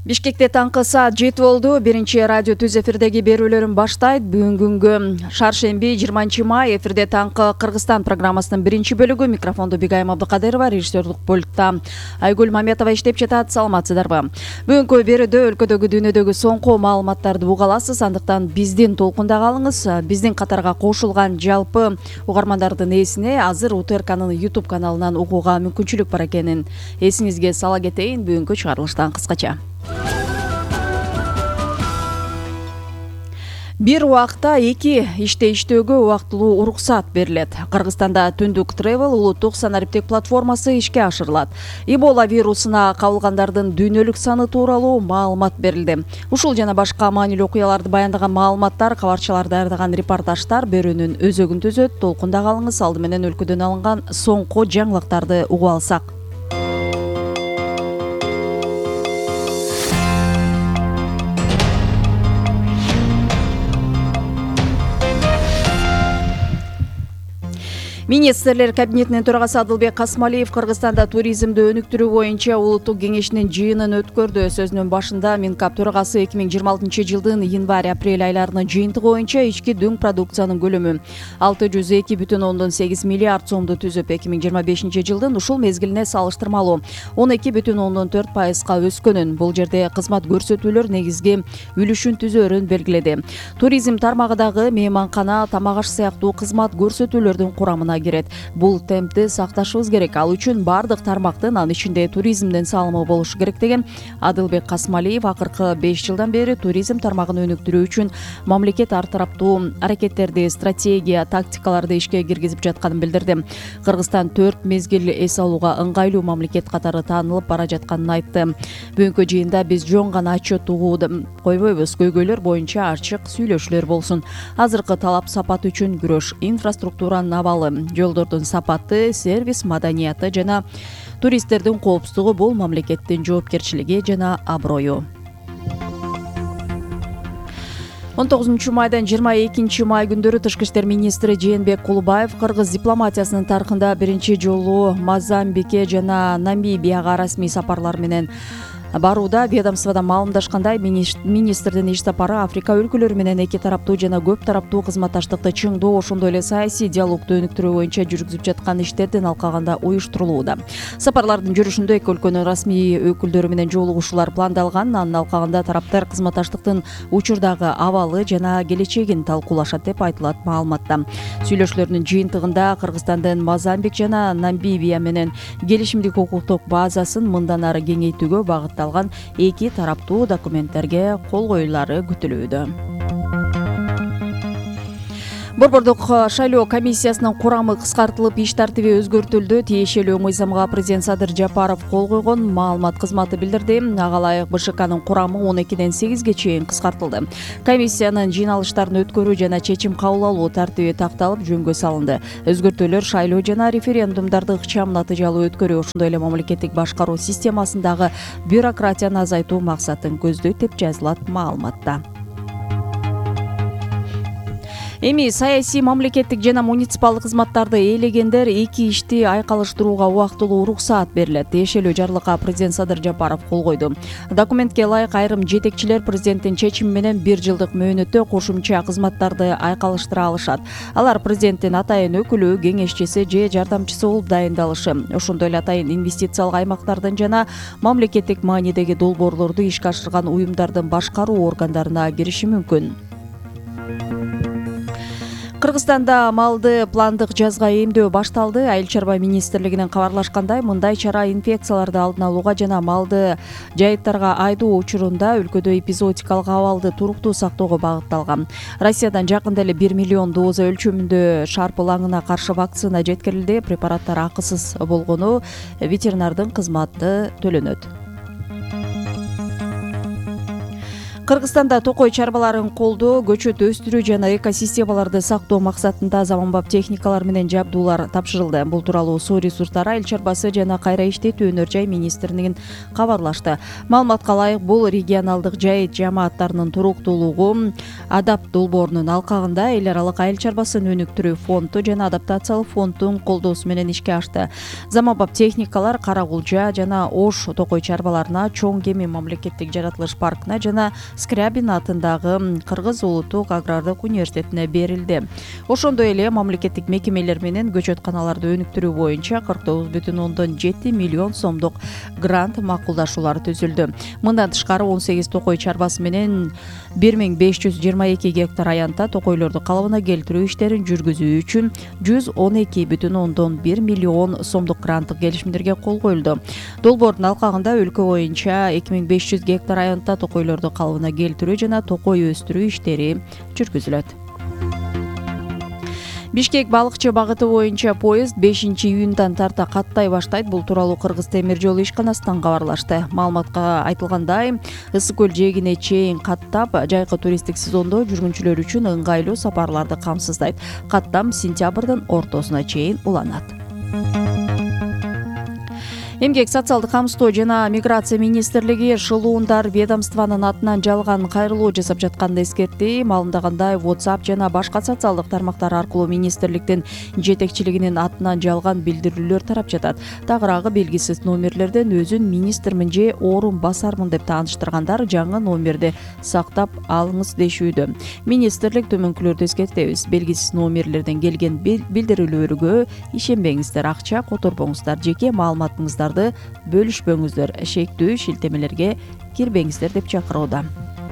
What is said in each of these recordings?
Бишкекте таңкы саат 7 болду. Биринчи радио түз эфирдеги берүүлөрүн баштайт. Бүгүнгү шаршемби 20 май эфирде таңкы Кыргызстан программасынын биринчи бөлүгү. Микрофонду Бигайым Абдыкадырова, режиссерлук пультта Айгүл Маметова иштеп жатат. Саламатсыздарбы? Бүгүнкү берүүдө өлкөдөгү дүйнөдөгү соңку маалыматтарды уга аласыз. Андыктан биздин толкунда калыңыз. Биздин катарга кошулган жалпы угармандардын ээсине азыр УТРКнын YouTube каналынан угууга мүмкүнчүлүк бар экенин эсиңизге сала кетейин. Бүгүнкү чыгарылыштан кыскача. Бир убакта эки иште иштөөгө убактылуу уруксат берилет. Кыргызстанда Түндүк Travel улуттук санариптик платформасы ишке ашырылат. Эбола вирусуна кабылгандардын дүйнөлүк саны тууралуу маалымат берилди. Ушул жана башка маанилүү окуяларды баяндаган маалыматтар, кабарчылар даярдаган репортаждар берүүнүн өзөгүн түзөт. Толкунда калыңыз. Алды менен өлкөдөн алынган соңку жаңылыктарды угуп алсак. Министрлер кабинетинин төрагасы Адылбек Касмалиев Кыргызстанда туризмди өнүктүрүү боюнча улуттук кеңешинин жыйынын өткөрдү. Сөзүнүн башында Минкап төрагасы 2026 жылдын январь-апрель айларынын жыйынтыгы боюнча ички дүң продукциянын көлөмү 602,8 миллиард сомду түзүп, 2025 жылдын ушул мезгилине салыштырмалуу 12,4%га өскөнүн, бул жерде кызмат көрсөтүүлөр негизги үлүшүн түзөөрүн белгиледи. Туризм тармагындагы мейманкана, тамак аш сыяктуу кызмат көрсөтүүлөрдүн курамына кирет. Бул темпти сакташыбыз керек. Ал үчүн бардык тармактын, анын ичинде туризмдин салымы болушу керек деген Адылбек Касмалиев акыркы 5 жылдан бери туризм тармагын өнүктүрүү үчүн мамлекет ар тараптуу аракеттерди, стратегия, тактикаларды ишке киргизип жатканын билдирди. Кыргызстан 4 мезгил эс алууга ыңгайлуу мамлекет катары таанылып бара жатканын айтты. Бүгүнкү жыйында биз жөн гана отчет угууну койбойбуз. Көйгөйлөр боюнча ачык сүйлөшүүлөр болсун. Азыркы талап сапат үчүн күрөш, инфраструктуранын абалы, жолдордун сапаты, сервис маданияты жана туристтердин коопсуздугу бул мамлекеттин жоопкерчилиги жана аброю. 19 майдан 22 май күндөрү Тышкы иштер министри Жээнбек Кулубаев кыргыз дипломатиясынын тарыхында биринчи жолу Мозамбикке жана Намибияга расмий сапарлар менен барууда. Ведомствода маалымдашкандай, министрдин иш сапары Африка өлкөлөрү менен эки тараптуу жана көп тараптуу кызматташтыкты чыңдоо, ошондой эле саясий диалогду өнүктүрүү боюнча жүргүзүп жаткан иштердин алкагында уюштурулууда. Сапарлардын жүрүшүндө эки өлкөнүн расмий өкүлдөрү менен жолугушуулар пландалган. Анын алкагында тараптар кызматташтыктын учурдагы абалы жана келечегин талкуулашат деп айтылат маалыматта. Сүйлөшүүлөрдүн жыйынтыгында Кыргызстандын Мозамбик жана Намибия менен келишимдик укуктук базасын мындан ары кеңейтүүгө багытталган эки тараптуу документтерге кол коюлары күтүлүүдө. Борбордук шайлоо комиссиясынын курамы кыскартылып, иш тартиби өзгөртүлдү. Тиешелүү мыйзамга президент Садыр Жапаров кол койгон. Маалымат кызматы билдирди. Ага ылайык БШКнын курамы 12ден 8ге чейин кыскартылды. Комиссиянын жыйналыштарын өткөрүү жана чечим кабыл алуу тартиби такталып, жөнгө салынды. Өзгөртүүлөр шайлоо жана референдумдарды ыкчам натыйжалуу өткөрүү, ошондой эле мамлекеттик башкаруу системасындагы бюрократияны азайтуу максатын көздөйт деп жазылат маалыматта. Эми саясий, мамлекеттик жана муниципалдык кызматтарды ээлегендер эки ишти айкалыштырууга убактылуу уруксаат берилет. Тиешелүү жарлыкка президент Садыр Жапаров кол койду. Документке ылайык айрым жетекчилер президенттин чечими менен 1 жылдык мөөнөттө кошумча кызматтарды айкалыштыра алышат. Алар президенттин атайын өкүлү, кеңешчиси же жардамчысы болуп дайындалышы, ошондой эле атайын инвестициялык аймактардын жана мамлекеттик маанидеги долбоорлорду ишке ашырган уюмдардын башкаруу органдарына кириши мүмкүн. Кыргызстанда малды пландык жазга эмдөө башталды. Айыл чарба министрлигинин кабарлашкандай, мындай чара инфекцияларды алдын алууга жана малды жайыттарга айдоо учурунда өлкөдө эпизоотикалык абалды туруктуу сактоого багытталган. Россиядан жакында эле 1 миллион доза өлчөмүндө шарпыл аңына каршы вакцина жеткирилди. Препараттар акысыз болгону ветеринардын кызматы төлөнөт. Кыргызстанда токой чарбаларын колдоо, көчөт өстүрүү жана экосистемаларды сактоо максатында заманбап техникалар менен жабдуулар тапшырылды. Бул тууралуу Суу ресурстары айыл чарбасы жана кайра иштетүү өнөр жай министрлигинин кабарлашты. Маалыматка ылайык, бул регионалдык жай жамааттарынын туруктуулугу адап долбоорунун алкагында эл аралык айыл чарбасын өнүктүрүү фонду жана адаптациялык фонддун колдоосу менен ишке ашты. Заманбап техникалар Кара Кулжа жана Ош токой чарбаларына, Чоң Кеми мамлекеттик жаратылыш паркына жана Скрябин атындагы Кыргыз улуттук агрардык университетине берилди. Ошондой эле мамлекеттик мекемелер менен көчөтканаларды өнүктүрүү боюнча 49,7 миллион сомдук грант макулдашуулары түзүлдү. Мындан тышкары 18 токой чарбасы менен 1522 гектар аянтта токойлорду калыбына келтирүү иштерин жүргүзүү үчүн 112,1 миллион сомдук гранттык келишимдерге кол коюлду. Долбоордун алкагында өлкө боюнча 2500 гектар аянтта токойлорду калыбына келтирүү жана токой өстүрүү иштери жүргүзүлөт. Бишкек балыкчы багыты боюнча поезд 5-июндан тарта каттай баштайт. Бул тууралуу Кыргыз темир жолу ишканасынан кабарлашты. Маалыматка айтылгандай, Ысык көл жээгине чейин каттап жайкы туристтик сезондо жүргүнчүлөр үчүн ыңгайлуу сапарларды камсыздайт. Каттам сентябрдын ортосуна чейин уланат. Эмгек социалдык камсыздоо жана миграция министрлиги шылуундар ведомствонун атынан жалган кайрылуу жасап жатканын эскертти. Маалымдагандай, WhatsApp жана башка социалдык тармактар аркылуу министрликтин жетекчилигинин атынан жалган билдирүүлөр тарап жатат. Тагыраагы белгисиз номерлерден өзүн министрмин же орун басармын деп тааныштыргандар жаңы номерди сактап алыңыз дешүүдө. Министрлик төмөнкүлөрдү эскертебиз. Белгисиз номерлерден келген билдирүүлөргө ишенбеңиздер, акча которбоңуздар, жеке маалыматыңыздар бөлүшпөңүздөр, шектүү шилтемелерге кирбеңиздер деп чакырууда.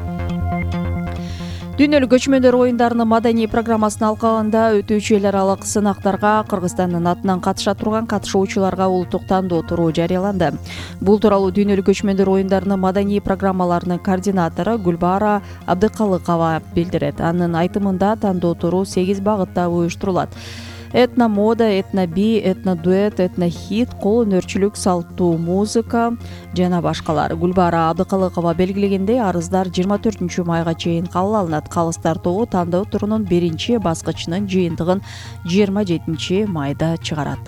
Дүйнөлүк көчмөндөр оюндарынын маданий программасынын алкагында өтүүчү эл аралык сынактарга Кыргызстандын атынан катыша турган катышуучуларга улуттук тандоо туруу жарыяланды. Бул тууралуу Дүйнөлүк көчмөндөр оюндарынын маданий программаларынын координатору Гүлбаара Абдыкалыкова билдирет. Анын айтымында тандоо туруу 8 багытта уюштурулат. Этно-мода, этно-би, этно-дуэт, этно-хит, кол өнөрчүлүк, салттуу музыка жана башкалар. Гүлбаара Абдыкалыкова белгилегендей, арыздар 24 майга чейин кабыл алынат. Калыстар тобу тандоо турунун биринчи баскычынын жыйынтыгын 27 майда чыгарат.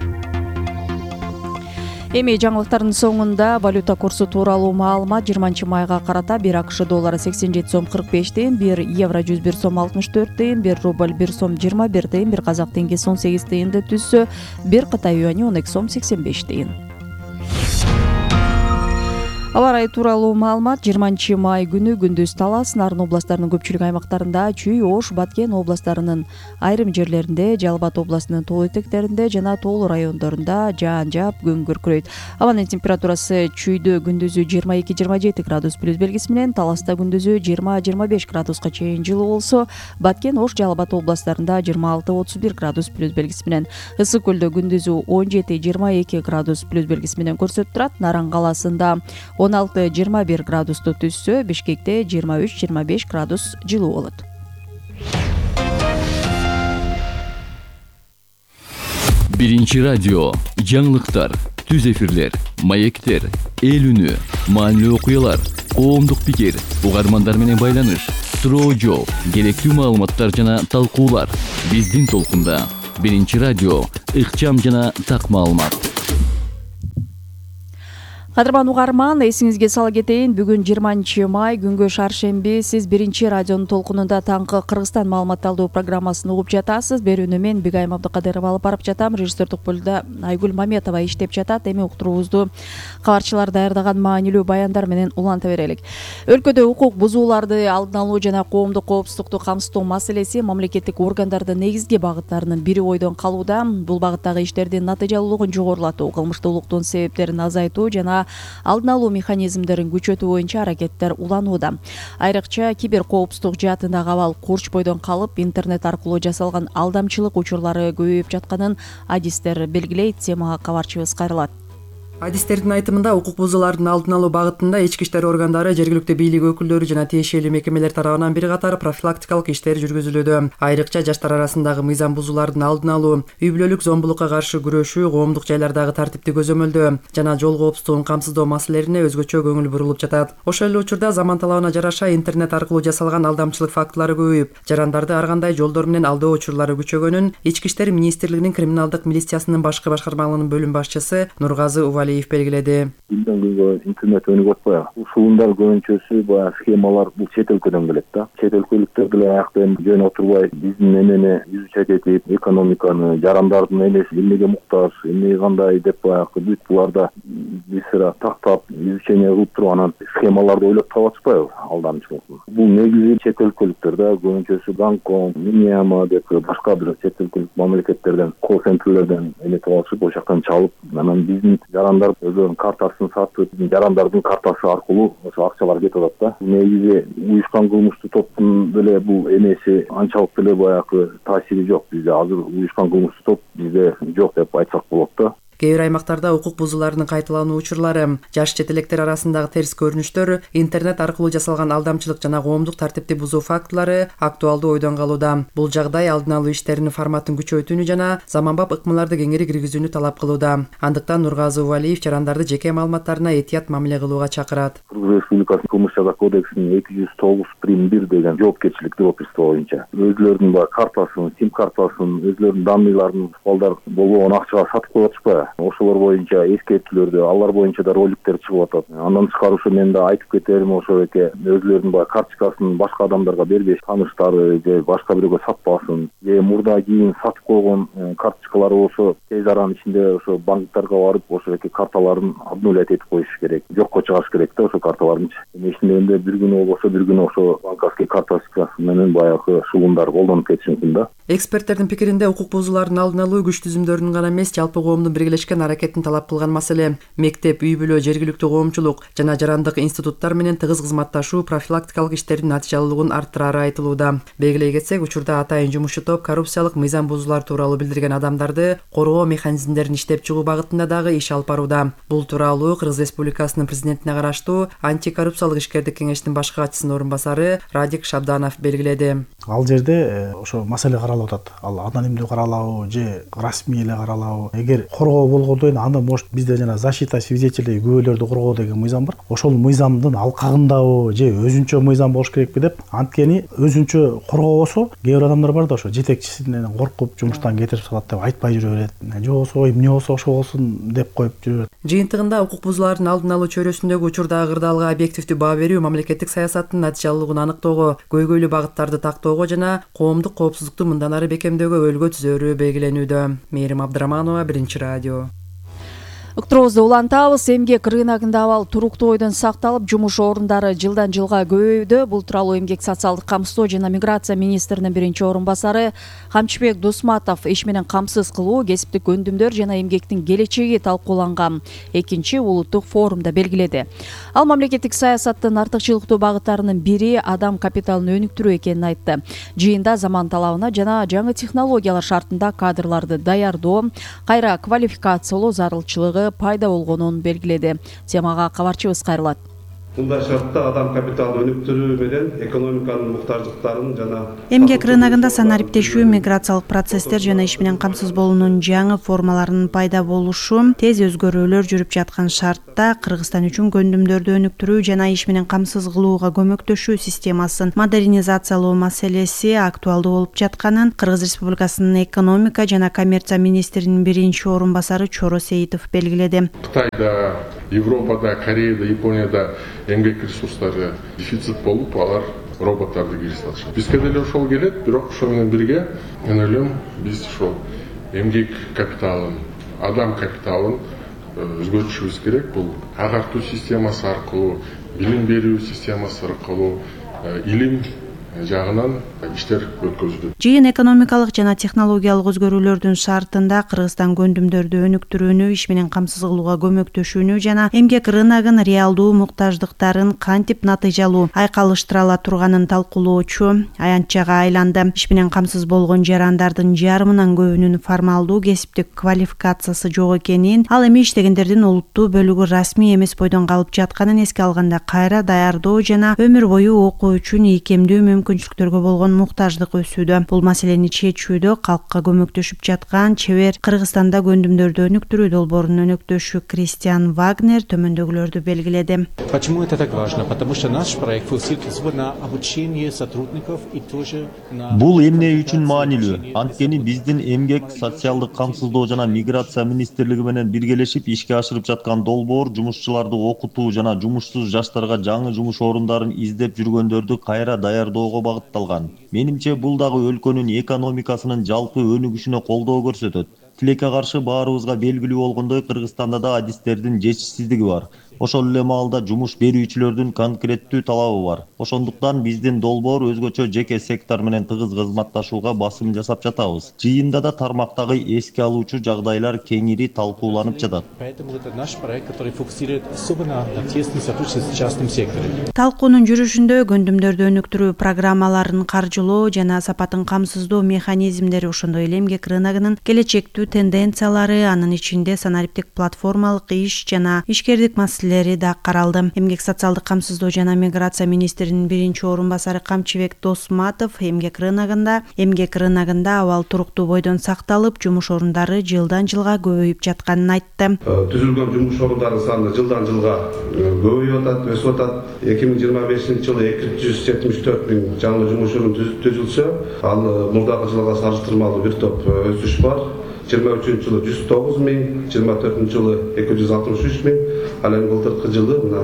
Эми жаңылыктардын соңунда валюта курсу тууралуу маалымат. 20 майга карата 1 АКШ доллары 87 сом 45 тыйын, 1 евро 101 сом 64 тыйын, 1 рубль 1 сом 21 тыйын, 1 казак теңгеси 18 тыйынды түзсө, 1 Кытай юани 12 сом 85 тыйын. Аба ырайы тууралуу маалымат. 20 май күнү күндүз Талас, Нарын областарынын көпчүлүк аймактарында, Чүй, Ош, Баткен областарынын айрым жерлеринде, Жалал Абад областынын тоо этектеринде жана тоолуу райондорунда жаан жаап күн күркүрөйт. Абанын температурасы Чүйдө күндүзү 22-27 градус плюс белгиси менен, Таласта күндүзү 20-25 градуска чейин жылуу болсо, Баткен, Ош, Жалал Абад областарында 26-31 градус плюс белгиси менен, Ысык көлдө күндүзү 17-22 градус плюс белгиси менен көрсөтүп турат. Наран калаасында 16-21 градусту түзсө, Бишкекте 23-25 градус жылуу болот. Биринчи радио, жаңылыктар, түз эфирлер, маектер, эл үнү, маанилүү окуялар, коомдук пикир, угармандар менен байланыш, суроо жооп, керектүү маалыматтар жана талкуулар. Биздин толкунда. Биринчи радио, ыкчам жана так маалымат. Кадырман угарман, эсиңизге сала кетейин, бүгүн 20 май күнгө шаршемби. Сиз биринчи радионун толкунунда таңкы Кыргызстан маалымат алуу программасын угуп жатасыз. Берүүнү мен Бигайым Абдыкадырова алып барып жатам. Режиссердик пультта Айгүл Маметова иштеп жатат. Эми уктуруубузду кабарчылар даярдаган маанилүү баяндар менен уланта берелик. Өлкөдө укук бузууларды алдын алуу жана коомдук коопсуздукту камсыздоо маселеси мамлекеттик органдардын негизги багыттарынын бири ойдон калууда. Бул багыттагы иштердин натыйжалуулугун жогорулатуу, кылмыштуулуктун себептерин азайтуу жана алдын алуу механизмдерин күчөтүү боюнча аракеттер уланууда. Айрыкча кибер коопсуздук жаатындагы абал курч бойдон калып, интернет аркылуу жасалган алдамчылык учурлары көбөйүп жатканын адистер белгилейт. Темага кабарчыбыз кайрылат. Адистердин айтымында укук бузуулардын алдын алуу багытында ички иштер органдары, жергиликтүү бийлик өкүлдөрү жана тиешелүү мекемелер тарабынан бир катар профилактикалык иштер жүргүзүлүүдө. Айрыкча жаштар арасындагы мыйзам бузуулардын алдын алуу, үй бүлөлүк зомбулукка каршы күрөшүү, коомдук жайлардагы тартипти көзөмөлдөө жана жол коопсуздугун камсыздоо маселелерине өзгөчө көңүл бурулуп жатат. Ошол эле учурда заман талабына жараша интернет аркылуу жасалган алдамчылык фактылары көбөйүп, жарандарды ар кандай жолдор менен алдоо учурлары күчөгөнүн Ички иштер министрлигинин криминалдык милициясынын башкы башкармалыгынын бөлүм башчысы Нургазы белгиледи. Күндөн күнгө интернет өнүгүп атпайбы? Ушундар көбүнчөсү баягы схемалар бул чет өлкөдөн келет да. Чет өлкөлүктөр деле аяктан жөн отурбай биздин эмени изучать этип, экономиканы, жарандардын эмеси эмнеге муктаж, эмне кандай деп баягы бүт буларда бир сыра тактап, изучение кылып туруп анан схемаларды ойлоп таап атышпайбы алдамчылык. Бул негизи чет өлкөлүктөрдө көбүнчөсү Гонконг, Мьянма деп башка бир чет өлкөлүк мамлекеттерден, колл-центрлерден эметип алышып, ошол жактан чалып, анан биздин жарандар өзүнүн картасын сатып, жарандардын картасы аркылуу ошо акчалар кетип атат да. Негизи уюшкан кылмыштуу топтун деле бул эмеси анчалык деле баягы таасири жок. Бизде азыр уюшкан кылмыштуу топ бизде жок деп айтсак болот да. Кээ бир аймактарда укук бузуулардын кайталануу учурлары, жаш чет электер арасындагы терс көрүнүштөр, интернет аркылуу жасалган алдамчылык жана коомдук тартипти бузуу фактылары актуалдуу ойдон калууда. Бул жагдай алдын алуу иштеринин форматын күчөйтүүнү жана заманбап ыкмаларды кеңири киргизүүнү талап кылууда. Андыктан Нургазы Увалиев жарандарды жеке маалыматтарына этият мамиле кылууга чакырат. Кыргыз Республикасынын кылмыш жаза кодексинин 209/1 деген жоопкерчилик допусту боюнча өзүлөрүнүн картасын, сим картасын, өзүлөрүнүн данныйларын балдар болгон акчага сатып коюп атышпайбы? Ошолор боюнча эскертүүлөрдү, алар боюнча да роликтер чыгып атат. Андан тышкары ошо мен да айтып кетерим, ошо эке өзүлөрүнүн карточкасын башка адамдарга бербеш, тааныштары же башка бирөөгө сатпасын. Же мурда кийин сатып койгон карточкалары болсо тез аранын ичинде ошо банктарга барып, ошо эке карталарын обнулять этип коюш керек. Жокко чыгарыш керек да ошо карталарын. Ишинде бир күнү болбосо бир күнү ошо банковский карточкасы менен баягы шугундар колдонуп кетиши мүмкүн да. Эксперттердин пикиринде укук бузуулардын алдын алуу күч түзүмдөрүнүн гана эмес, жалпы коомдун биргелешкен аракетин талап кылган маселе. Мектеп, үй бүлө, жергиликтүү коомчулук жана жарандык институттар менен тыгыз кызматташуу профилактикалык иштердин натыйжалуулугун арттырары айтылууда. Белгилей кетсек, учурда атайын жумушчу топ коррупциялык мыйзам бузуулар тууралуу билдирген адамдарды коргоо механизмдерин иштеп чыгуу багытында дагы иш алып барууда. Бул тууралуу Кыргыз Республикасынын президентине караштуу антикоррупциялык ишкердик кеңештин башкы катчысынын орун басары Радик Шабданов белгиледи. Ал жерде ошо маселе каралып атат. Ал анонимдүү каралабы же расмий эле каралабы. Эгер коргоо болгондо анда может бизде жана защита свидетелей күбөлөрдү коргоо деген мыйзам бар. Ошол мыйзамдын алкагындабы же өзүнчө мыйзам болуш керекпи деп, анткени өзүнчө коргообосо кээ бир адамдар бар да ошо жетекчисинен коркуп жумуштан кетирип салат деп айтпай жүрө берет. Же болсо эмне болсо ошо болсун деп коюп жүрөт. Жыйынтыгында укук бузуулардын алдын алуу чөйрөсүндөгү учурдагы кырдаалга объективдүү баа берүү мамлекеттик саясаттын натыйжалуулугун аныктоого, көйгөйлүү багыттарды тактоого жана коомдук коопсуздукту мындан ары бекемдөөгө өлгө түзөөрү белгиленүүдө. Мээрим Абдыраманова, Биринчи радио. Уктуруубузду улантабыз. Эмгек рыногунда абал туруктуу ойдон сакталып, жумуш орундары жылдан жылга көбөйүүдө. Бул тууралуу Эмгек социалдык камсыздоо жана миграция министринин биринчи орун басары Камчыбек Дусматов иш менен камсыз кылуу, кесиптик өндүмдөр жана эмгектин келечеги талкууланган экинчи улуттук форумда белгиледи. Ал мамлекеттик саясаттын артыкчылыктуу багыттарынын бири адам капиталын өнүктүрүү экенин айтты. Жыйында заман талабына жана жаңы технологиялар шартында кадрларды даярдоо, кайра квалификациялоо зарылчылыгы пайда болгонун белгиледи. Темага кабарчыбыз кайрылат. Мындай шартта адам капиталын өнүктүрүү менен экономиканын муктаждыктарын жана эмгек рыногунда санариптешүү, миграциялык процесстер жана иш менен камсыз болуунун жаңы формаларынын пайда болушу, тез өзгөрүүлөр жүрүп жаткан шартта Кыргызстан үчүн көндүмдөрдү өнүктүрүү жана иш менен камсыз кылууга көмөктөшүү системасын модернизациялоо маселеси актуалдуу болуп жатканын Кыргыз Республикасынын экономика жана коммерция министринин биринчи орун басары Чоро Сейитов белгиледи. Кытайда, Европада, Кореяда, Японияда эмгек ресурстары дефицит болуп, алар роботтарды киргизип атышат. Бизге деле ошол келет, бирок ошол менен бирге мен ойлойм, биз ошол эмгек капиталын, адам капиталын өзгөртүшүбүз керек. Бул агартуу системасы аркылуу, билим берүү системасы аркылуу, илим жагынан иштер өткөзүлөт. Жыйын экономикалык жана технологиялык өзгөрүүлөрдүн шартында Кыргызстан гөндүмдөрдү өнүктүрүүнү, иш менен камсыз кылууга көмөктөшүүнү жана эмгек рыногун реалдуу муктаждыктарын кантип натыйжалуу айкалыштыра ала турганын талкуулоочу аянтчага айланды. Иш менен камсыз болгон жарандардын жарымынан көбүнүн формалдуу кесиптик квалификациясы жок экенин, ал эми иштегендердин олуттуу бөлүгү расмий эмес бойдон калып жатканын эске алганда кайра даярдоо жана өмүр бою окуу үчүн ийкемдүү мүмкүнчүлүктөргө болгон муктаждык өсүүдө. Бул маселени чечүүдө калкка көмөктөшүп жаткан чебер Кыргызстанда гөндүмдөрдү өнүктүрүү долбоорунун өнөктөшү Кристиан Вагнер төмөндөгүлөрдү белгиледи. Почему это так важно? Потому что наш проект фокусируется на обучении сотрудников и тоже на... Бул эмне үчүн маанилүү? Анткени биздин эмгек, социалдык камсыздоо жана миграция министрлиги менен биргелешип ишке ашырып жаткан долбоор жумушчуларды окутуу жана жумушсуз жаштарга жаңы жумуш орундарын издеп жүргөндөрдү кайра даярдоого багытталган. Менимче бул дагы өлкөнүн экономикасынын жалпы өнүгүшүнө колдоо көрсөтөт. Тилекке каршы баарыбызга белгилүү болгондой, Кыргызстанда да адистердин жетишсиздиги бар. Ошол эле маалда жумуш берүүчүлөрдүн конкреттүү талабы бар. Ошондуктан биздин долбоор өзгөчө жеке сектор менен тыгыз кызматташууга басым жасап жатабыз. Жыйында да тармактагы эске алуучу жагдайлар кеңири талкууланып жатат. Поэтому это наш проект, который фокусирует особенно на тесное сотрудничество с частным сектором. Талкуунун жүрүшүндө гөндүмдөрдү өнүктүрүү программаларын каржылоо жана сапатын камсыздоо механизмдери, ошондой эле эмгек рыногунун келечектүү тенденциялары, анын ичинде санариптик платформалык иш жана ишкердик маселелери да каралды. Эмгек социалдык камсыздоо жана миграция министринин биринчи орун басары Камчыбек Досматов эмгек рыногунда абал туруктуу бойдон сакталып, жумуш орундары жылдан жылга көбөйүп жатканын айтты. Түзүлгөн жумуш орундарынын саны жылдан жылга көбөйүп атат, өсүп атат. 2025 жылы 274 миң жаңы жумуш орун түзүлсө, ал мурдагы жылга салыштырмалуу бир топ өсүш бар. 23 жылы 109 миң, 24 жылы 263 миң, ал эми былтыркы жылы мына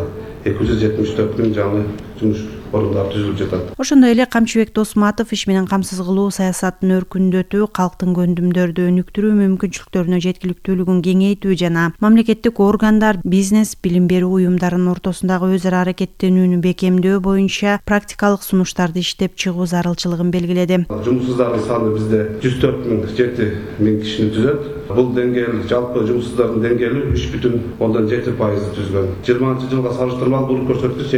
274 миң жаңы жумуш орундары түзүлүп жатат. Ошондой эле Камчыбек Досматов иш менен камсыз кылуу саясатын өркүндөтүү, калктын гөндүмдөрдү өнүктүрүү мүмкүнчүлүктөрүнө жеткиликтүүлүгүн кеңейтүү жана мамлекеттик органдар, бизнес, билим берүү уюмдарынын ортосундагы өз ара аракеттенүүнү бекемдөө боюнча практикалык сунуштарды иштеп чыгуу зарылчылыгын белгиледи. Жумушсуздардын саны бизде 104 миң кишини түзөт. Бул деңгээл жалпы жумушсуздардын деңгээли 3,7% түзгөн. 20 жылга салыштырмалуу бул көрсөткүч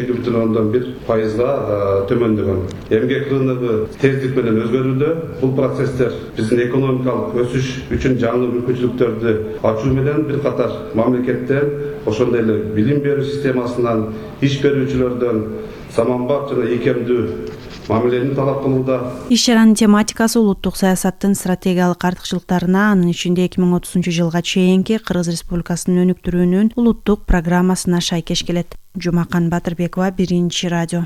2,1%га төмөндөгөн. Эмгек рыногу тездик менен өзгөрүүдө. Бул процесстер биздин экономикалык өсүш үчүн жаңы мүмкүнчүлүктөрдү ачуу менен бир катар мамлекеттен, ошондой эле билим берүү системасынан, иш берүүчүлөрдөн заманбап жана ийкемдүү мамилени талап кылууда. Иш чаранын тематикасы улуттук саясаттын стратегиялык артыкчылыктарына, анын ичинде 2030 жылга чейинки Кыргыз Республикасынын өнүктүрүүнүн улуттук программасына шайкеш келет. Жумакан Батырбекова, Биринчи радио.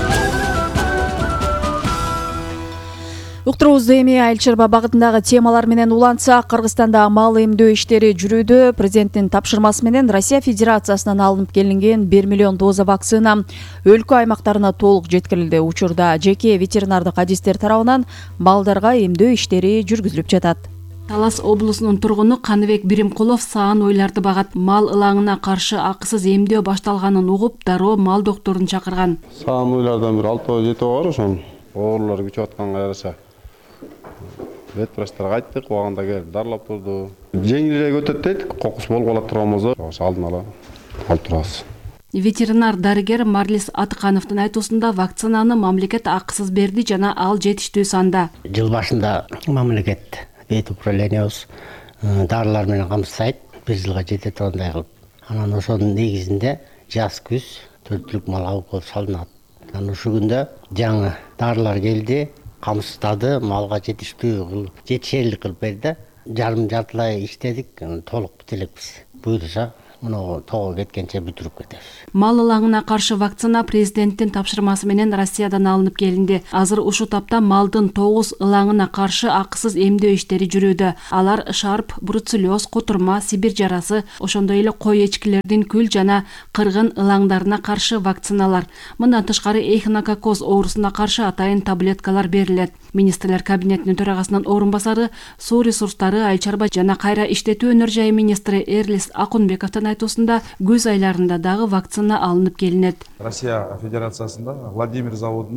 Уктуруубузду эми Айыл чарба багытындагы темалар менен улантсак, Кыргызстанда мал эмдөө иштери жүрүүдө. Президенттин тапшырмасы менен Россия Федерациясынан алынып келинген 1 миллион доза вакцина өлкө аймактарына толук жеткирилди. Учурда жеке ветеринардык адистер тарабынан балдарга эмдөө иштери жүргүзүлүп жатат. Талас облусунун тургуну Каныбек Биримкулов саан ойларды багат. Мал ылаңына каршы акысыз эмдөө башталганын угуп, дароо мал докторун чакырган. Саан ойлардан бир 6-7 бар ошон. Оорулар күчөп атканга жараша ветврачтарга айттык, убагында келип дарылап турду. Жеңилирээк өтөт дейт, кокус болуп калат турган болсо, ошо алдын ала алып турабыз. Ветеринар дарыгер Марлис Атыкановдун айтуусунда вакцинаны мамлекет акысыз берди жана ал жетиштүү санда. Жыл башында мамлекет бет управлениябыз дарылар менен камсыздайт, бир жылга жете тургандай кылып. Анан ошонун негизинде жаз-күз 4 түлүк мал алып салынат. Анан ушул күндө жаңы дарылар келди, камсыздады, малга жетишерлик кылып берди. Жарым-жартылай иштедик, толук бүтө элекпиз. Буюрса муну тоого кеткенче бүтүрүп кетебиз. Мал ылаңына каршы вакцина президенттин тапшырмасы менен Россиядан алынып келинди. Азыр ушул тапта малдын 9 ылаңына каршы акысыз эмдөө иштери жүрүүдө. Алар шарп, бруцеллез, кутурма, сибир жарасы, ошондой эле кой эчкилердин күл жана кыргын ылаңдарына каршы вакциналар. Мындан тышкары эхинококоз оорусуна каршы атайын таблеткалар берилет. Министрлер кабинетинин төрагасынын орун басары, суу ресурстары, айыл чарба жана кайра иштетүү өнөр жайы министри Эрлис Акунбековдун айтуусунда күз айларында дагы вакцина алынып келинет. Россия Федерациясында Владимир заводунан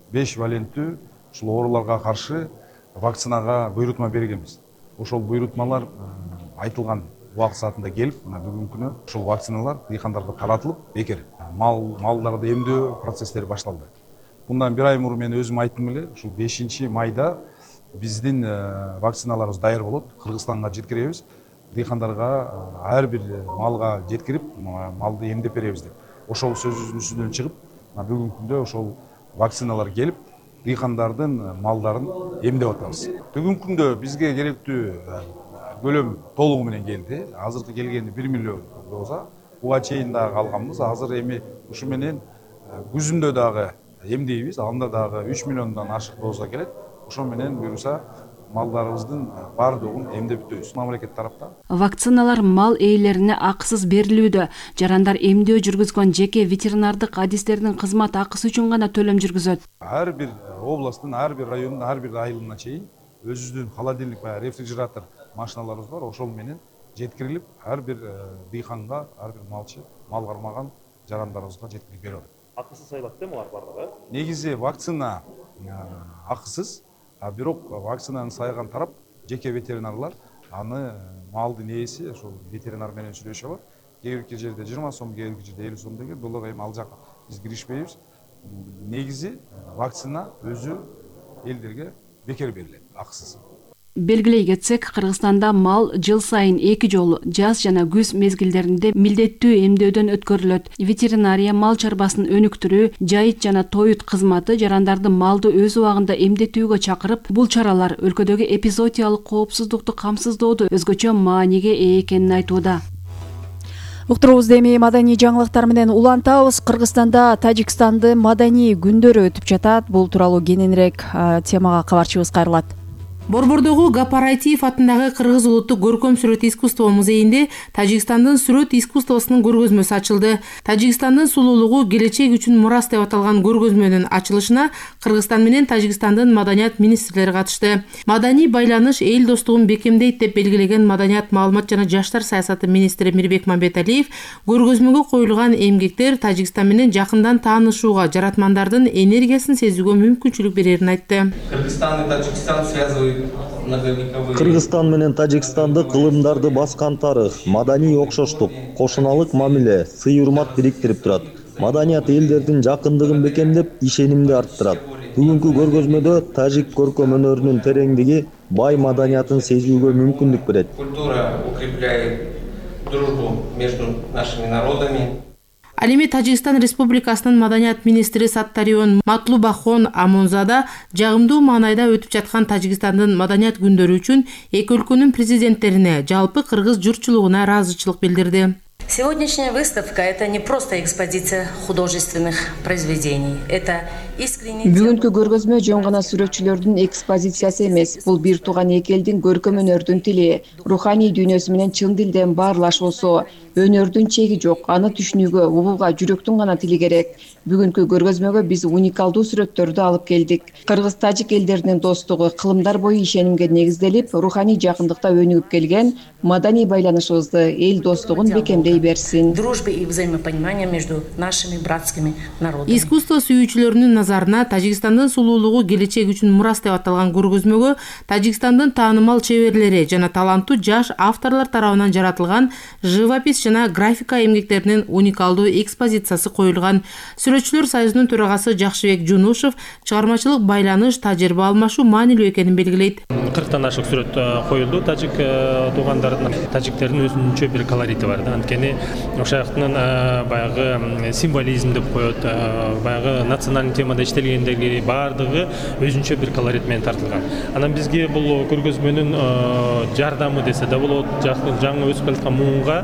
5 валенттүү ушул ооруларга каршы вакцинага буйрутма бергенбиз. Ошол буйрутмалар айтылган убакыт саатында келип, мына бүгүнкү күнү ушул вакциналар дыйкандарга таратылып, бекер малдарды эмдөө процесстери башталды. Bundan bir ay murun men özüm ayттым эле, ушул 5 майда биздин вакциналарыбыз даяр болот. Кыргызстанга жеткиребиз. Дыйкандарга ар бир малга жеткирип, малды эмдеп беребиз деп. Ошол сөзүбүздүн үстүнөн чыгып, бүгүнкү күндө ошол вакциналар келип, дыйкандардын малдарын эмдеп атабыз. Бүгүнкү күндө бизге керектүү көлөм толугу менен келди. Азыркы келгени 1 миллион доза. Буга чейин дагы калганбыз. Азыр эми ушу менен күзүндө дагы эмдейбиз. Анда дагы 3 миллиондон ашык доза келет. Ошо менен буюрса малдарыбыздын баардыгын эмдеп бүтөбүз. Мамлекет тараптан вакциналар мал ээлерине акысыз берилүүдө. Жарандар эмдөө жүргүзгөн жеке ветеринардык адистердин кызмат акысы үчүн гана төлөм жүргүзөт. Ар бир областтын, ар бир райондун, ар бир айылына чейин өзүбүздүн холодильник баягы рефрижератор машиналарыбыз бар. Ошол менен жеткирилип, ар бир дыйканга, ар бир малчы, мал кармаган жарандарыбызга жеткирип берип атат. Акысыз сайлап дем алар бардыгы? Негизи вакцина акысыз, бирок вакцинаны сайган тарап жеке ветеринарлар аны малдын ээси ошол ветеринар менен сүйлөшүп алат. Кээ бир жерде 20 сом, кээ бир жерде 50 сом деген доллар эми ал жака биз киришпейбиз. Негизи вакцина өзү элдерге бекер берилет, акысыз. Белгилей кетсек, Кыргызстанда мал жыл сайын 2 жолу жаз жана күз мезгилдеринде милдеттүү эмдөөдөн өткөрүлөт. Ветеринария мал чарбасын өнүктүрүү, жайыт жана тоют кызматы жарандарды малды өз убагында эмдетүүгө чакырып, бул чаралар өлкөдөгү эпизоотиялык коопсуздукту камсыздоодо өзгөчө мааниге ээ экенин айтууда. Уктуруубузду эми маданий жаңылыктар менен улантабыз. Кыргызстанда Тажикстандын маданий күндөрү өтүп жатат. Бул тууралуу кененирээк темага кабарчыбыз кайрылат. Борбордогу Гапараитиев атындагы Кыргыз улуттук көркөм сүрөт искусство музейинде Тажикстандын сүрөт искусствосунун көргөзмөсү ачылды. Тажикстандын сулуулугу келечек үчүн мурас деп аталган көргөзмөнүн ачылышына Кыргызстан менен Тажикстандын маданият министрлери катышты. Маданий байланыш эл достугун бекемдейт деп белгилеген Маданият, маалымат жана жаштар саясаты министри Мирбек Мамбеталиев көргөзмөгө коюлган эмгектер Тажикстан менен жакындан таанышууга, жаратмандардын энергиясын сезүүгө мүмкүнчүлүк берерин айтты. Кыргызстан и Таджикистан связывают Кыргызстан менен Тажикстанды кылымдарды баскан тарых, маданий окшоштук, кошуналык мамиле, сый-урмат бириктирип турат. Маданият элдердин жакындыгын бекемдеп, ишенимди арттырат. Бүгүнкү көргөзмөдө тажик көркөм өнөрүнүн тереңдиги бай маданиятын сезүүгө мүмкүндүк берет. Культура укрепляет дружбу между нашими народами. Ал эми Тажикстан Республикасынын маданият министри Саттарион Матлубахон Амонзада жагымдуу маанайда өтүп жаткан Тажикстандын маданият күндөрү үчүн эки өлкөнүн президенттерине, жалпы кыргыз журтчулугуна ыраазычылык билдирди. Сегодняшняя выставка – это не просто экспозиция художественных произведений. Это искренний... Бүгүнкү көргөзмө жөн гана сүрөтчүлөрдүн экспозициясы эмес. Бул бир тууган эки элдин көркөм өнөрдүн тили, руханий дүйнөсү менен чын дилден баарлашуусу. Өнөрдүн чеги жок, аны түшүнүүгө, угууга жүрөктүн гана тили керек. Бүгүнкү көргөзмөгө биз уникалдуу сүрөттөрдү алып келдик. Кыргыз-тажик элдеринин достугу кылымдар бою ишенимге негизделип, руханий жакындыкта өнүгүп келген маданий байланышыбызды, эл достугун бекемдей берсин. Дружбы и взаимопонимания между нашими братскими народами. Искусство сүйүүчүлөрүнүн назарына Тажикстандын сулуулугу келечек үчүн мурас деп аталган көргөзмөгө Тажикстандын таанымал чеберлери жана таланттуу жаш авторлор тарабынан жаратылган живопись жана графика эмгектеринин уникалдуу экспозициясы коюлган. Сүрөтчүлөр союзунун төрагасы Жакшыбек Жунушев чыгармачылык байланыш, тажрыйба алмашуу маанилүү экенин белгилейт. 40-тан ашык сүрөт коюлду. Тажик туугандардын, тажиктердин өзүнчө бир колорити бар. Анткени ошаяктын баягы символизм деп коет, баягы национальный темада иштелгендеги баардыгы өзүнчө бир колорит менен тартылган. Анан бизге бул көргөзмөнүн жардамы десе да болот, жаңы өсүп келаткан муунга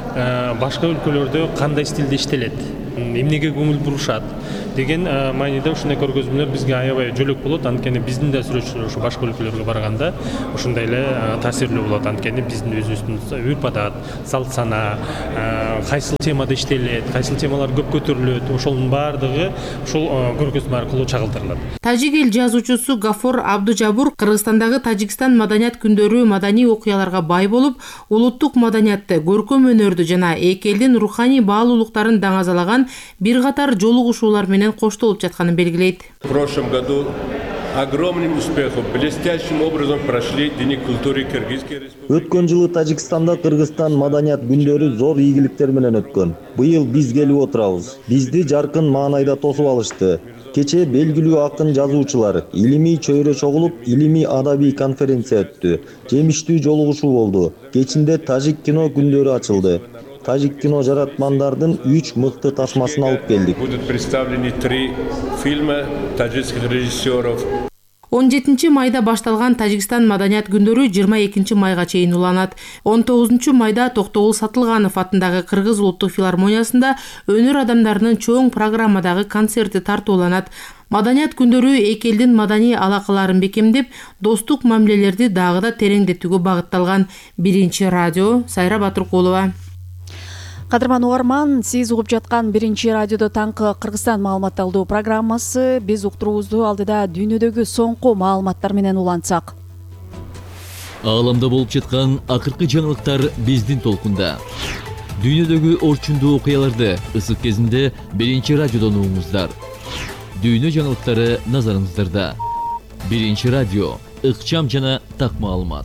башка өлкөлөрдө кандай стилде иштелет, эмнеге көңүл бурушат деген мааниде ушундай көргөзмөлөр бизге аябай жөлөк болот. Анткени биздин да сүрөтчүлөр ушу башка өлкөлөргө барганда ушундай эле таасирлүү болот. Анткени биздин өзүбүздүн үрп-адат, салт сана, кайсыл темада иштелет, кайсыл темалар көп көтөрүлөт, ошонун баардыгы ушул көргөзмө аркылуу чагылдырылат. Тажик эл жазуучусу Гафор Абдужабур Кыргызстандагы Тажикстан маданият күндөрү маданий окуяларга бай болуп, улуттук маданиятты, көркөм өнөрдү жана эки элдин руханий баалуулуктарын даңазалаган бир катар жолугушуулар менен коштолуп жатканын белгилейт. В прошлом году огромным успехом, блестящим образом прошли Дни культуры Кыргызской Республики. Өткөн жылы Тажикстанда Кыргызстан маданият күндөрү зор ийгиликтер менен өткөн. Быйыл биз келип отурабыз. Бизди жаркын маанайда тосуп алышты. Кече белгилүү акын жазуучулар илимий чөйрө чогулуп, илимий адабий конференция өттү. Жемиштүү жолугушуу болду. Кечинде Тажик кино күндөрү ачылды. Тажик кино жаратмандардын 3 мыкты тасмасын алып келдик. Будут представлены 3 фильма таджикских режиссеров. 17 майда башталган Тажикстан маданият күндөрү 22 майга чейин уланат. 19 майда Токтогул Сатылганов атындагы Кыргыз улуттук филармониясында өнөр адамдарынын чоң программадагы концерти тартууланат. Маданият күндөрү эки элдин маданий алакаларын бекемдеп, достук мамилелерди дагы да тереңдетүүгө багытталган. Биринчи радио, Сайра Батыркулова. Кадырман угарман, сиз угуп жаткан Биринчи радиодо таңкы Кыргызстан маалымат алуу программасы. Биз уктуруубузду алдыда дүйнөдөгү соңку маалыматтар менен улантсак. Ааламда болуп жаткан акыркы жаңылыктар биздин толкунда. Дүйнөдөгү орчундуу окуяларды ысык кезинде Биринчи радиодон угуңуздар. Дүйнө жаңылыктары назарыңыздарда. Биринчи радио, ыкчам жана так маалымат.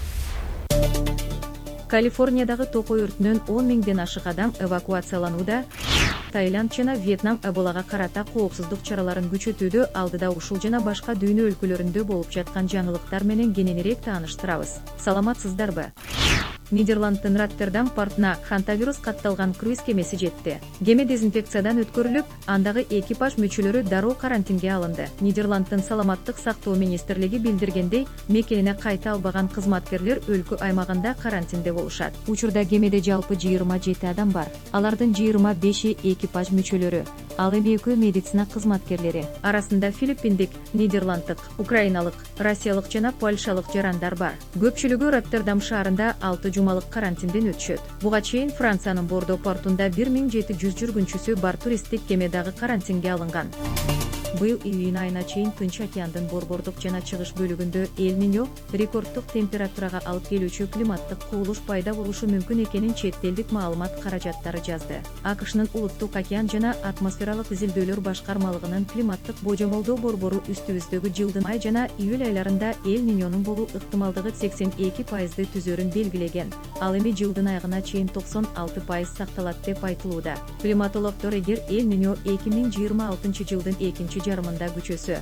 Калифорниядагы токой өртүнөн 10 миңден ашык адам эвакуацияланууда. Таиланд жана Вьетнам Эболага карата коопсуздук чараларын күчөтүүдө алдыда ушул жана башка дүйнө өлкөлөрүндө болуп жаткан жаңылыктар менен кененирээк тааныштырабыз. Саламатсыздарбы? Нидерландтын Роттердам портуна хантавирус катталган круиз кемеси жетти. Кеме дезинфекциядан өткөрүлүп, андагы экипаж мүчөлөрү дароо карантинге алынды. Нидерландтын саламаттык сактоо министрлиги билдиргендей, мекенине кайта албаган кызматкерлер өлкө аймагында карантинде болушат. Учурда кемеде жалпы 27 адам бар. Алардын 25-и экипаж мүчөлөрү, ал эми 2 медицина кызматкерлери. Арасында филиппиндик, нидерланддык, украиналык, россиялык жана польшалык жарандар бар. Көпчүлүгү Роттердам шаарында 6 жумалык карантинден өтүшөт. Буга чейин Франциянын Бордо портунда 1700 жүргүнчүсү бар туристтик кеме дагы карантинге алынган. Быйыл июнь айына чейин Тынч океандын борбордук жана чыгыш бөлүгүндө Эль-Ниньо рекорддук температурага алып келүүчү климаттык кубулуш пайда болушу мүмкүн экенин чет элдик маалымат каражаттары жазды. АКШнын улуттук океан жана атмосфералык изилдөөлөр башкармалыгынын климаттык божомолдоо борбору үстүбүздөгү жылдын май жана июль айларында Эль-Ниньонун болуу ыктымалдыгы 82% түзөрүн белгилеген. Ал эми жылдын айына чейин 96% сакталат деп айтылууда. Климатологдор эгер Эль-Ниньо 2026 жылдын экинчи жарымында күчөсө,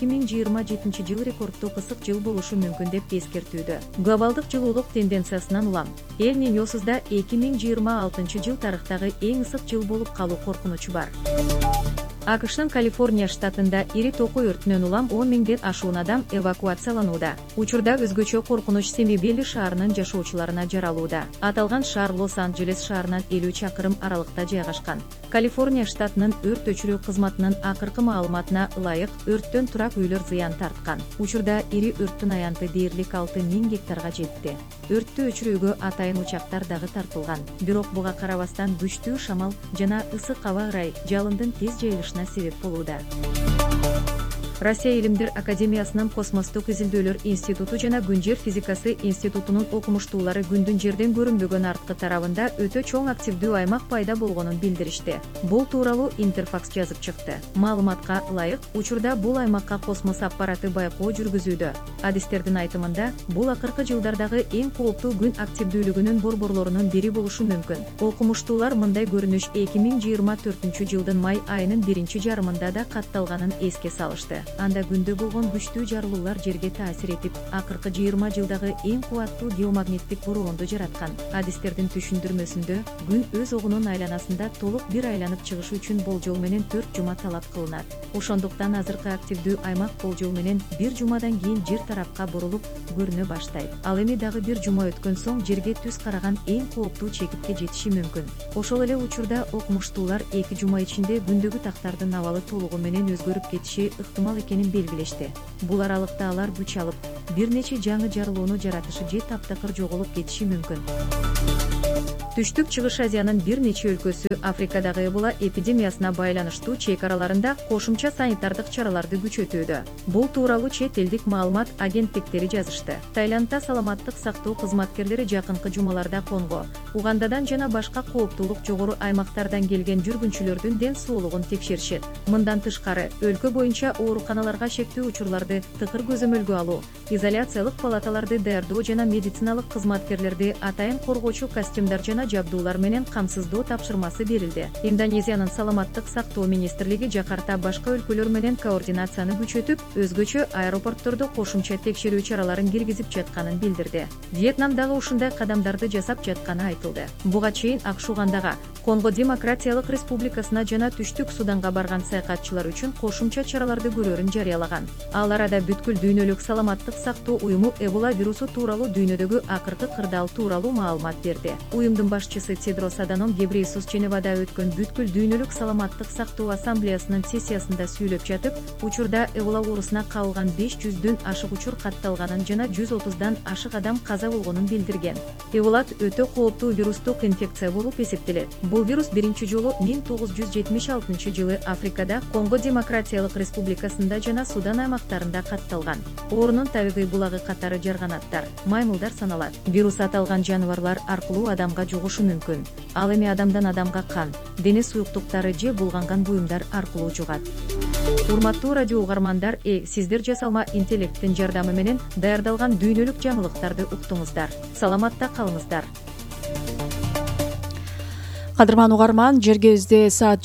2027 жыл рекорддук ысык жыл болушу мүмкүн деп эскертүүдө. Глобалдык жылуулук тенденциясынан улам Эль-Ниньосузда 2026 жыл тарыхтагы эң ысык жыл болуп калуу коркунучу бар. АКШнын Калифорния штатында ири токой өртүнөн улам 10 миңден ашуун адам эвакуацияланууда. Учурда өзгөчө коркунуч Семибели шаарынын жашоочуларына жаралууда. Аталган шаар Лос-Анджелес шаарынан 50 чакырым аралыкта жайгашкан. Калифорния штатынын өрт өчүрүү кызматынын акыркы маалыматына ылайык өрттөн турак үйлөр зыян тарткан. Учурда ири өрттүн аянты дээрлик 6000 гектарга жетти. Өрттү өчүрүүгө атайын учактар дагы тартылган. Бирок буга карабастан күчтүү шамал жана ысык аба ырайы жалындын тез жайылышына себеп болууда. Россия Илимдер Академиясынын Космостук изилдөөлөр институту жана Күн жер физикасы институтунун окумуштуулары күндүн жерден көрүнбөгөн арткы тарабында өтө чоң активдүү аймак пайда болгонун билдиришти. Бул тууралуу Интерфакс жазып чыкты. Маалыматка ылайык, учурда бул аймакка космос аппараты байкоо жүргүзүүдө. Адистердин айтымында, бул акыркы жылдардагы эң кооптуу күн активдүүлүгүнүн борборлорунун бири болушу мүмкүн. Окумуштуулар мындай көрүнүш 2024 жылдын май айынын биринчи жарымында да катталганын эске салышты. Анда күндө болгон күчтүү жарылуулар жерге таасир этип, акыркы 20 жылдагы эң кубаттуу геомагниттик бороондо жараткан. Адистердин түшүндүрмөсүндө, күн өз огунун айланасында толук бир айланып чыгышы үчүн болжол менен 4 жума талап кылынат. Ошондуктан азыркы активдүү аймак болжол менен 1 жумадан кийин жер тарапка бурулуп көрүнө баштайт. Ал эми дагы 1 жума өткөн соң жерге түз караган эң кооптуу чекитке жетиши мүмкүн. Ошол эле учурда окумуштуулар 2 жума ичинде күндөгү тактардын абалы толугу менен өзгөрүп кетиши ыктымал экенин белгилешти. Бул аралыкта алар күч алып, бир нече жаңы жарылууну жаратышы же таптакыр жоголуп кетиши мүмкүн. Түштүк Чыгыш Азиянын бир нече өлкөсү Африкадагы Эбола эпидемиясына байланыштуу чек араларында кошумча санитардык чараларды күчөтүүдө. Бул тууралуу чет элдик маалымат агенттиктери жазышты. Таиландда саламаттык сактоо кызматкерлери жакынкы жумаларда Конго, Угандадан жана башка кооптуулук жогору аймактардан келген жүргүнчүлөрдүн ден соолугун текшеришет. Мындан тышкары, өлкө боюнча ооруканаларга шектүү учурларды тыкыр көзөмөлгө алуу, изоляциялык палаталарды даярдоо жана медициналык кызматкерлерди атайын коргоочу костюмдар жана жабдуулар менен камсыздоо тапшырмасы берилди. Индонезиянын саламаттык сактоо министрлиги Жакарта башка өлкөлөр менен координацияны күчөтүп, өзгөчө аэропорттордо кошумча текшерүү чараларын киргизип жатканын билдирди. Вьетнам дагы ушундай кадамдарды жасап жатканы айтылды. Буга чейин Акшугандага, Конго Демократиялык Республикасына жана Түштүк Суданга барган саякатчылар үчүн кошумча чараларды көрөрүн жарыялаган. Ал арада бүткүл дүйнөлүк саламаттык сактоо уюму Эбола вирусу тууралуу дүйнөдөгү акыркы кырдаал тууралуу маалымат берди. Уюмдун башчысы Тедрос Аданом Гебрейесус Женевада өткөн бүткүл дүйнөлүк саламаттык сактоо ассамблеясынын сессиясында сүйлөп жатып, учурда Эбола оорусуна кабылган 500дөн ашык учур катталганын жана 130дан ашык адам каза болгонун билдирген. Эбола өтө кооптуу вирустук инфекция болуп эсептелет. Бул вирус биринчи жолу 1976-жылы Африкада, Конго Демократиялык Республикасында жана Судан аймактарында катталган. Оорунун табигый булагы катары жарганаттар, маймылдар саналат. Вирус аталган жаныбарлар аркылуу адамга жугушу мүмкүн. Ал эми адамдан адамга кан, дене суюктуктары же булганган буюмдар аркылуу жугат. Урматтуу радио угармандар, сиздер жасалма интеллекттин жардамы менен даярдалган дүйнөлүк жаңылыктарды уктуңуздар. Саламатта калыңыздар. Кадырман угарман, жергебизде саат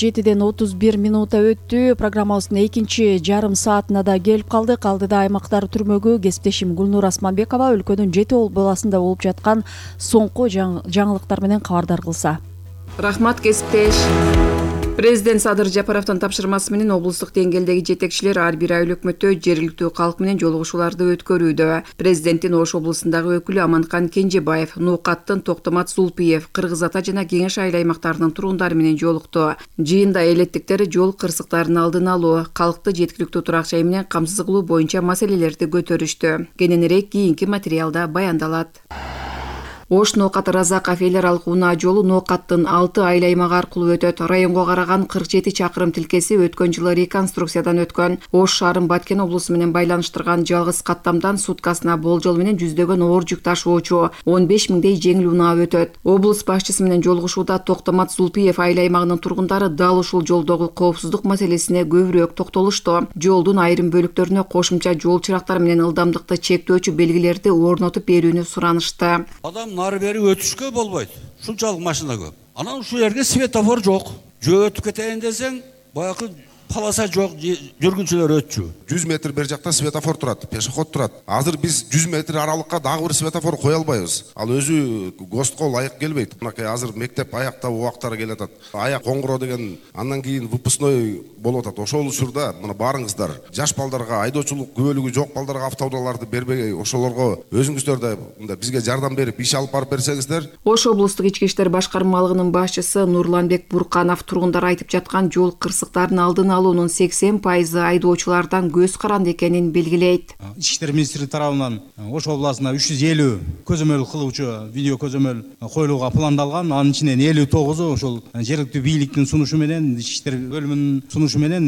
7:31 өттү. Программабыздын экинчи жарым саатына да келип калдык. Алдыда аймактар түрмөгү кесиптешим Гүлнур Асманбекова өлкөнүн 7 областында болуп жаткан соңку жаңылыктар менен кабардар кылса. Рахмат, кесиптеш. Президент Садыр Жапаровдун тапшырмасы менен облустук деңгээлдеги жетекчилер ар бир ай өкмөттө жергиликтүү калк менен жолугушууларды өткөрүүдө. Президенттин Ош облусундагы өкүлү Аманкан Кенжебаев, Нукаттын Токтомат Зулпиев, Кыргыз Ата жана Кеңеш айыл аймактарынын турундары менен жолукту. Жыйында элеттиктер жол кырсыктарын алдын алуу, калкты жеткиликтүү турак жай менен камсыз кылуу боюнча маселелерди көтөрүштү. Кененирээк кийинки материалда баяндалат. Ош Ноокат Разаков эл аралык унаа жолу Ноокаттын 6 айыл аймагы аркылуу өтөт. Районго караган 47 чакырым тилкеси өткөн жылы реконструкциядан өткөн. Ош шаарын Баткен облусу менен байланыштырган жалгыз каттамдан суткасына болжол менен жүздөгөн оор жүк ташуучу 15 миңдей жеңил унаа өтөт. Облус башчысы менен жолугушууда Токтомат Зулпиев айыл аймагынын тургундары дал ушул жолдогу коопсуздук маселесине көбүрөөк токтолушту. Жолдун айрым бөлүктөрүнө кошумча жол чырактары менен ылдамдыкты чектөөчү белгилерди орнотуп берүүнү суранышты. Нары бери өтүшкө болбойт. Ушунчалык машина көп. Анан ушул жерге светофор жок. Жөө өтүп кетейин десең, баягы полоса жок, жүргүнчүлөр өтчү. 100 метр бер жакта светофор турат, пешеход турат. Азыр биз 100 метр аралыкка дагы бир светофор кое албайбыз. Ал өзү ГОСТко ылайык келбейт. Мынакей азыр мектеп аяктап убактары келатат. Аяк коңгуроо деген андан кийин выпускной болуп атат. Ошол учурда мына барыңыздар, жаш балдарга айдоочулук күбөлүгү жок балдарга автоунааларды бербей, ошолорго өзүңүздөр да бизге жардам берип иш алып барып берсеңиздер. Ош облустук ички иштер башкармалыгынын башчысы Нурланбек Бурканов тургундар айтып жаткан жол кырсыктарын алдын алуунун 80% айдоочулардан көз каранды экенин белгилейт. Ички иштер министрлиги тарабынан Ош областына 350 көзөмөл кылуучу видео көзөмөл коюлууга пландалган. Анын ичинен 59 ошол жергиликтүү бийликтин сунушу менен, ички иштер бөлүмүнүн сунушу менен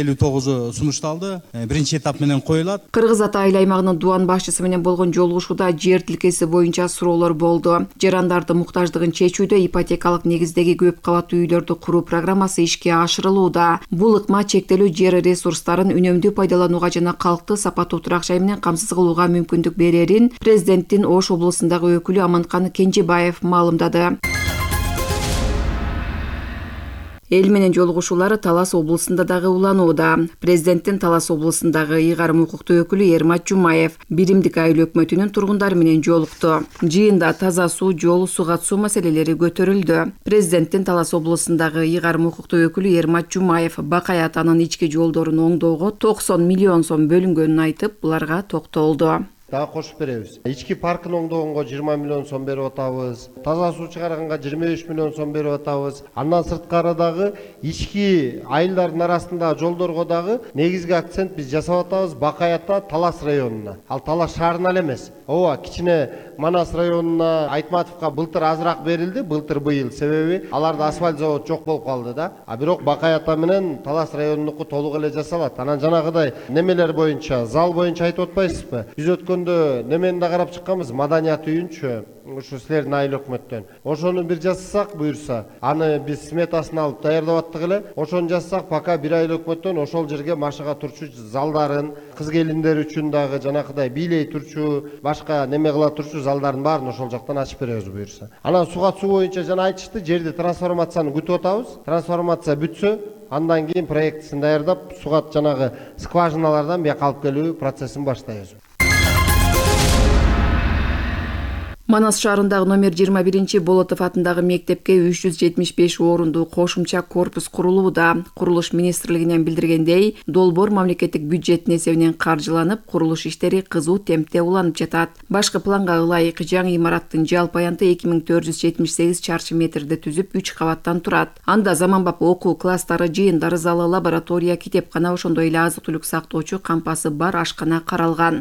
59 сунушталды. Биринчи этап менен коюлат. Кыргыз Ата айыл аймагынын дуан башчысы менен болгон жолугушууда жер тилкеси боюнча суроолор болду. Жарандардын муктаждыгын чечүүдө ипотекалык негиздеги көп кабаттуу үйлөрдү куруу программасы ишке ашырылууда. Бул ыкма чектелүү жер ресурстарын үнөмдүү пайдаланууга жана калкты сапаттуу турак жай менен камсыз кылууга мүмкүндүк берерин президенттин Ош облусундагы өкүлү Аманкан Кенжебаев маалымдады. Эл менен жолугушуулар Талас облусунда дагы уланууда. Президенттин Талас облусундагы ыйгарым укуктуу өкүлү Эрмат Жумаев биримдик айыл өкмөтүнүн тургундары менен жолукту. Жыйында таза суу, жол, суу катышуу маселелери көтөрүлдү. Президенттин Талас облусундагы ыйгарым укуктуу өкүлү Эрмат Жумаев Бакай Атанын ички жолдорун оңдоого 90 миллион сом бөлүнгөнүн айтып, буларга токтолду. дагы кошуп беребиз. Ички паркын оңдогонго 20 миллион сом берип атабыз. Таза суу чыгарганга 25 миллион сом берип атабыз. Андан сырткары дагы ички айылдардын арасында жолдорго дагы негизги акцент биз жасап атабыз Бакаята Талас районуна. Ал Талас шаарына эле эмес. Ооба, кичине Манас районуна Айтматовго былтыр азыраак берилди, быйыл себеби аларда асфальт завод жок болуп калды да. А бирок Бакаята менен Талас районунуку толук эле жасалат. Анан жанагыдай немелер боюнча, зал боюнча айтып атпайсызбы? Биз өткөндө немени да карап чыкканбыз, маданият үйүнчү. Ушу силердин айыл өкмөттөн. Ошону бир жасасак буюрса, аны биз сметасын алып даярдап аттык эле. Ошону жасасак, пока бир айыл өкмөттөн ошол жерге машыга турчу залдарын, кыз келиндер үчүн дагы жанакыдай бийлей турчу, башка неме кыла турчу залдардын баарын ошол жактан ачып беребиз буюрса. Анан суга суу боюнча жана айтышты, жерди трансформацияны күтүп атабыз. Трансформация бүтсө, андан кийин проектисин даярдап, суга жанагы скважиналардан бияка алып келүү процессин баштайбыз. Манас шаарындагы номер 21 Болотов атындагы мектепке 375 орунду кошумча корпус курулууда. Курулуш министрлигинен билдиргендей, долбоор мамлекеттик бюджеттин эсебинен каржыланып, курулуш иштери кызуу темпте уланып жатат. Башкы планга ылайык жаңы имараттын жалпы аянты 2478 чарчы метрди түзүп 3 кабаттан турат. Анда заманбап окуу класстары, жыйындар залы, лаборатория, китепкана, ошондой эле азык-түлүк сактоочу кампасы бар ашкана каралган.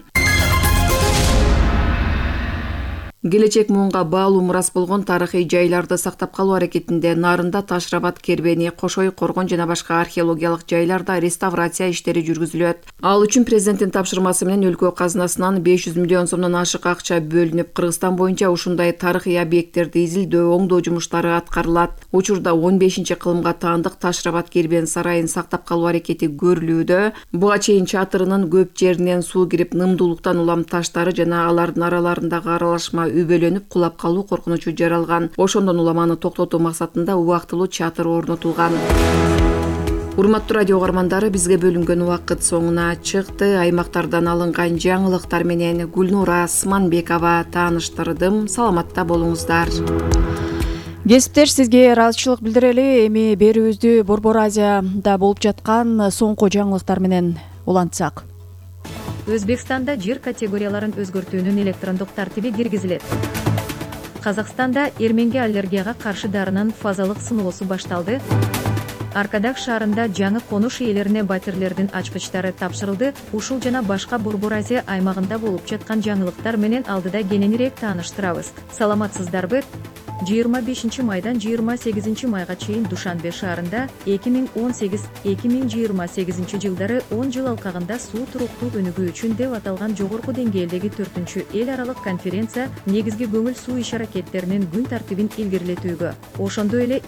Келечек муунга баалуу мурас болгон тарыхый жайларды сактап калуу аракетинде Нарында, Ташрабат, Кербени, Кошой, Коргон жана башка археологиялык жайларда реставрация иштери жүргүзүлөт. Ал үчүн президенттин тапшырмасы менен өлкө казынасынан 500 миллион сомдон ашык акча бөлүнүп, Кыргызстан боюнча ушундай тарыхый объекттерди изилдөө, оңдоо жумуштары аткарылат. Учурда 15-кылымга таандык Ташрабат Кербен сарайын сактап калуу аракети көрүлүүдө. Буга чейин чатырынын көп жеринен суу кирип, нымдуулуктан улам таштары жана алардын араларындагы аралашма үбөлөнүп кулап калуу коркунучу жаралган. Ошондон улам аны токтотуу максатында убактылуу чатыр орнотулган. Урматтуу радио угармандары, бизге бөлүнгөн убакыт соңуна чыкты. Аймактардан алынган жаңылыктар менен Гүлнура Асманбекова тааныштырдым. Саламатта болуңуздар. Кесиптеш, сизге ыраазычылык билдирели. Эми берүүбүздү Борбор Азияда болуп жаткан соңку жаңылыктар менен улантсак. Өзбекстанда жер категорияларын өзгөртүүнүн электрондук тартиби киргизилет. Казакстанда эрменге аллергияга каршы дарынын фазалык сыноосу башталды. Аркадак шаарында жаңы конуш ээлерине батирлердин ачкычтары тапшырылды. Ушул жана башка Борбор Азия аймагында болуп жаткан жаңылыктар менен алдыда кененирээк тааныштырабыз. Саламатсыздарбы? 25 майдан 28 майга чейин Душанбе шаарында 2018-2028 жылдары 10 жыл алкагында суу туруктуу өнүгүү үчүн деп аталган жогорку деңгээлдеги 4-чү эл аралык конференция негизги көңүл суу иш аракеттеринин күн тартибин илгерилетүүгө, ошондой эле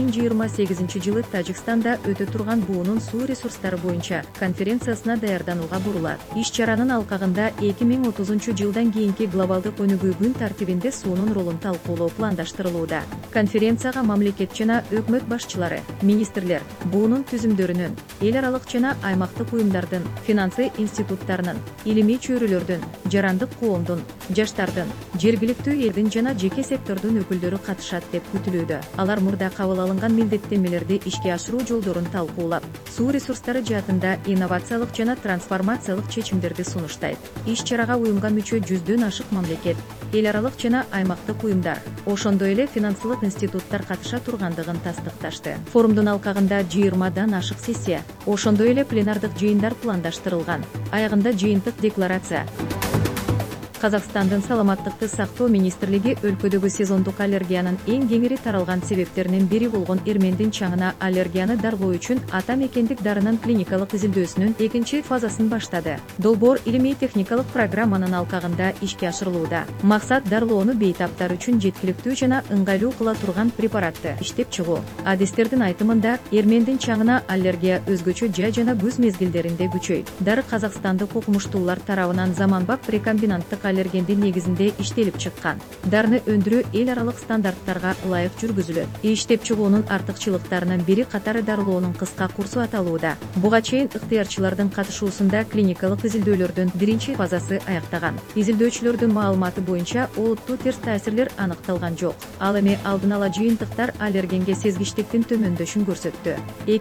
2028 жылы Тажикстанда өтө турган буунун суу ресурстары боюнча конференциясына даярданууга бурулат. Иш чаранын алкагында 2030 жылдан кийинки глобалдык өнүгүү күн тартибинде суунун ролун талкуулоо пландаштырылды. Конференцияга мамлекет жана өкмөт башчылары, министрлер, буунун түзүмдөрүнүн, эл аралык жана аймактык уюмдардын, финансы институттарынын, илимий чөйрөлөрдүн, жарандык коомдун, жаштардын, жергиликтүү элдин жана жеке сектордун өкүлдөрү катышат деп күтүлүүдө. Алар мурда кабыл алынган милдеттенмелерди ишке ашыруу жолдорун талкуулап, суу ресурстары жаатында инновациялык жана трансформациялык чечимдерди сунуштайт. Иш чарага уюмга мүчө 100дөн ашык мамлекет, эл аралык жана аймактык уюмдар, ошондой эле финансылык институттар катыша тургандыгын тастыкташты. Форумдун алкагында 20дан ашык сессия, ошондой эле пленардык жыйындар пландаштырылган. Аягында жыйынтык декларация. Казакстандын саламаттыкты сактоо министрлиги өлкөдөгү сезондук аллергиянын эң кеңири таралган себептеринин бири болгон эрмендин чаңына аллергияны дарылоо үчүн ата мекендик дарынын клиникалык изилдөөсүнүн 2-чи фазасын баштады. Долбоор илимий техникалык программанын алкагында ишке ашырылууда. Максат дарылоону бейтаптар үчүн жеткиликтүү жана ыңгайлуу кыла турган препаратты иштеп чыгуу. Адистердин айтымында, эрмендин чаңына аллергия өзгөчө жай жана күз мезгилдеринде күчөйт. Дары казакстандык окумуштуулар тарабынан заманбап рекомбинанттык аллергендин негизинде иштелип чыккан. Дарыны өндүрүү эл аралык стандарттарга ылайык жүргүзүлөт. Иштеп чыгуунун артыкчылыктарынын бири катары дарылоонун кыска курсу аталууда. Буга чейин ыктыярчылардын катышуусунда клиникалык изилдөөлөрдүн 1-чи фазасы аяктаган. Изилдөөчүлөрдүн маалыматы боюнча олуттуу терс таасирлер аныкталган жок. Ал эми алдын ала жыйынтыктар аллергенге сезгичтиктин төмөндөшүн көрсөттү.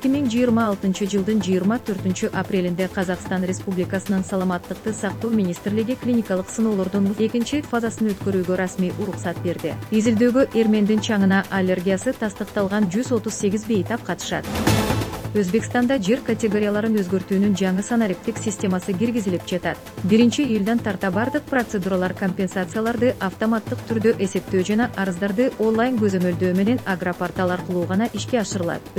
2026 жылдын 24 апрелинде Казакстан Республикасынын саламаттыкты сактоо министрлиги клиникалык сыноо сыноолордун экинчи фазасын өткөрүүгө расмий уруксат берди. Изилдөөгө эрмендин чаңына аллергиясы тастыкталган 138 бейтап катышат. Өзбекстанда жер категорияларын өзгөртүүнүн жаңы санариптик системасы киргизилип жатат. 1-июлдан тарта бардык процедуралар компенсацияларды автоматтык түрдө эсептөө жана арыздарды онлайн көзөмөлдөө менен агропортал аркылуу гана ишке ашырылат.